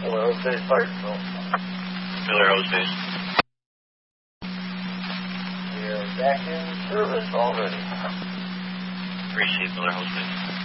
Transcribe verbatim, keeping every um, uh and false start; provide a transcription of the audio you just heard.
Miller Hose Base, Firesville. Miller Hose Base. We are back in service already. Received, Miller Hose Base.